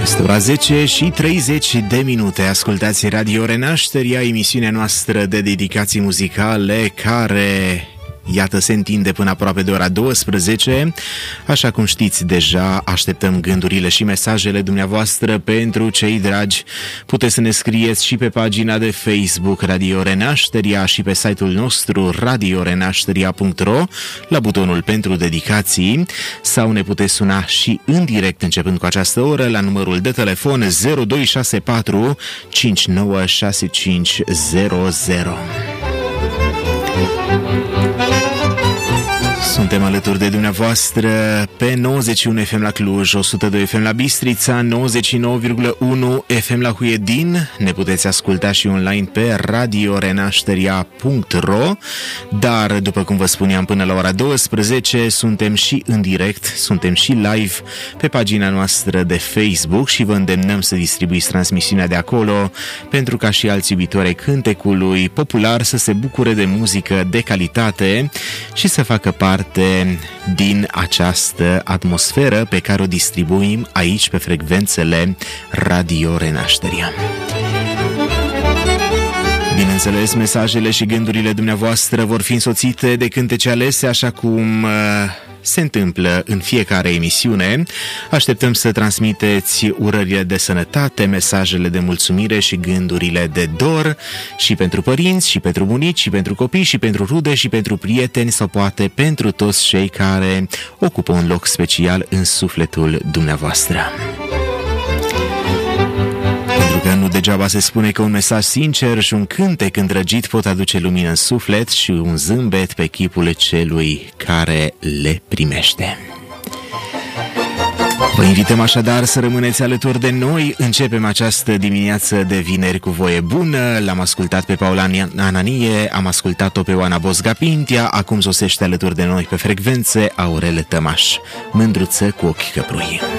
Este ora 10:30. Ascultați Radio Renașterea, emisiunea noastră de dedicații muzicale care, iată, se întinde până aproape de ora 12. Așa cum știți deja, așteptăm gândurile și mesajele dumneavoastră pentru cei dragi. Puteți să ne scrieți și pe pagina de Facebook Radio Renașterea și pe site-ul nostru radiorenașterea.ro la butonul pentru dedicații, sau ne puteți suna și în direct începând cu această oră la numărul de telefon 0264 596500. Suntem alături de dumneavoastră pe 91 FM la Cluj, 102 FM la Bistrița, 99,1 FM la Huedin. Ne puteți asculta și online pe radiorenașterea.ro. Dar, după cum vă spuneam, până la ora 12 suntem și în direct, suntem și live pe pagina noastră de Facebook și vă îndemnăm să distribuiți transmisiunea de acolo pentru ca și alți iubitori ai cântecului popular să se bucure de muzică de calitate și să facă parte din această atmosferă pe care o distribuim aici pe frecvențele Radio Renașterea. Bineînțeles, mesajele și gândurile dumneavoastră vor fi însoțite de cântece alese, așa cum se întâmplă în fiecare emisiune. Așteptăm să transmiteți urările de sănătate, mesajele de mulțumire și gândurile de dor și pentru părinți, și pentru bunici, și pentru copii, și pentru rude, și pentru prieteni, sau poate pentru toți cei care ocupă un loc special în sufletul dumneavoastră. Că nu degeaba se spune că un mesaj sincer și un cântec îndrăgit pot aduce lumină în suflet și un zâmbet pe chipul celui care le primește. Vă invităm așadar să rămâneți alături de noi. Începem această dimineață de vineri cu voie bună. L-am ascultat pe Paul Ananie, am ascultat-o pe Oana Bosga-Pintea, acum sosește alături de noi pe frecvențe Aurele Tămaș, Mândruță cu ochi căprui.